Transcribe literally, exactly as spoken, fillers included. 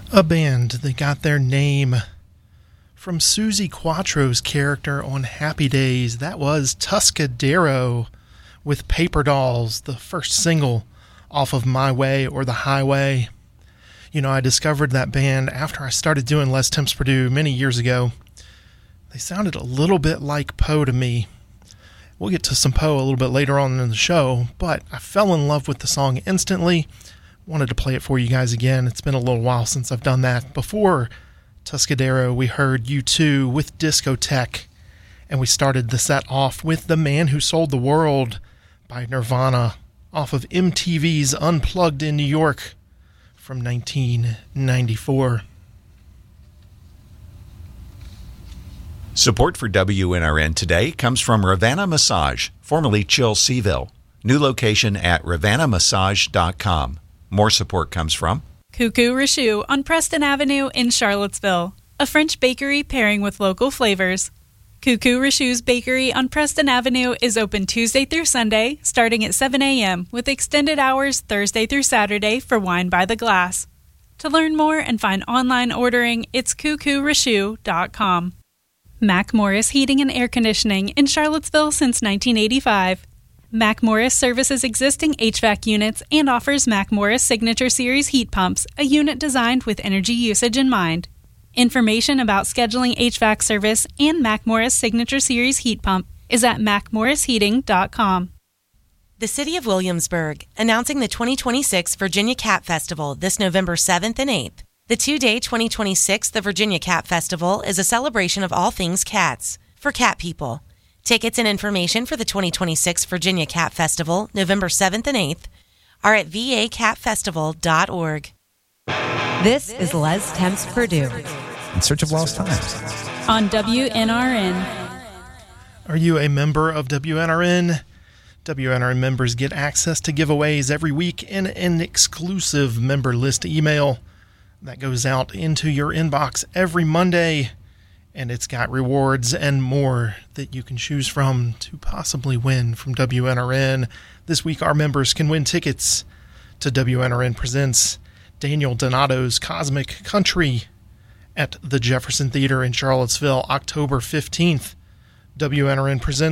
A band that got their name from Suzi Quatro's character on Happy Days. That was Tuscadero with Paper Dolls, the first single off of My Way or The Highway. You know, I discovered that band after I started doing Les Temps Purdue many years ago. They sounded a little bit like Poe to me. We'll get to some Poe a little bit later on in the show, but I fell in love with the song instantly. Wanted to play it for you guys again. It's been a little while since I've done that. Before Tuscadero, we heard U two with Discotheque, and we started the set off with The Man Who Sold the World by Nirvana off of M T V's Unplugged in New York from nineteen ninety-four. Support for W N R N today comes from Ravanna Massage, formerly Chill Seaville. New location at ravanna massage dot com. More support comes from Coucou Richoux on Preston Avenue in Charlottesville, a French bakery pairing with local flavors. Coucou Richoux's Bakery on Preston Avenue is open Tuesday through Sunday, starting at seven a.m., with extended hours Thursday through Saturday for wine by the glass. To learn more and find online ordering, it's coucou richoux dot com. Mac Morris Heating and Air Conditioning in Charlottesville since nineteen eighty-five. Mac Morris services existing H V A C units and offers Mac Morris Signature Series heat pumps, a unit designed with energy usage in mind. Information about scheduling H V A C service and Mac Morris Signature Series heat pump is at mac morris heating dot com. The City of Williamsburg, announcing the twenty twenty-six Virginia Cat Festival this November seventh and eighth. The two-day twenty twenty-six The Virginia Cat Festival is a celebration of all things cats, for cat people. Tickets and information for the twenty twenty-six Virginia Cat Festival, November seventh and eighth, are at v a cat festival dot org. This is Les Temps Purdue. In Search of Lost Times. On W N R N. Are you a member of W N R N? W N R N members get access to giveaways every week in an exclusive member list email that goes out into your inbox every Monday. And it's got rewards and more that you can choose from to possibly win from W N R N. This week, our members can win tickets to W N R N Presents Daniel Donato's Cosmic Country at the Jefferson Theater in Charlottesville, October fifteenth. W N R N Presents